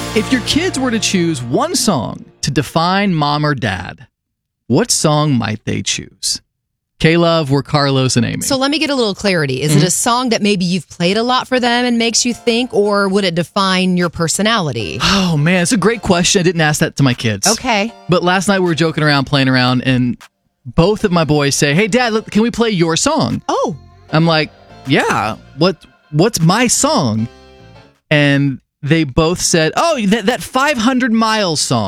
If your kids were to choose one song to define mom or dad, what song might they choose? K-Love, we're Carlos and Amy. So let me get a little clarity. Is it a song that maybe you've played a lot for them and makes you think, or would it define your personality? Oh, man, it's a great question. I didn't ask that to my kids. Okay. But last night we were joking around, playing around, and both of my boys say, hey, Dad, can we play your song? Oh. I'm like, yeah, what's my song? And they both said, oh, that 500 Miles song.